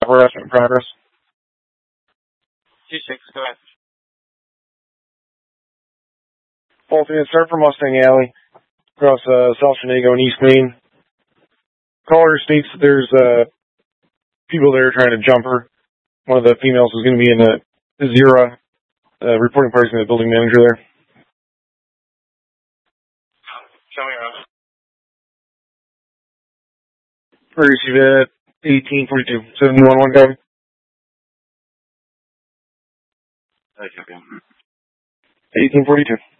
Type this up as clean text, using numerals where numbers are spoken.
harassment in progress. 2-6, go ahead. Ultimate, start from Mustang Alley, across South Shenango and East Main. Caller states that there's people there trying to jump her. One of the females is going to be in the Zira, reporting party to the building manager there. Show me around. Receive at 1842. 711 copy. Okay. 1842.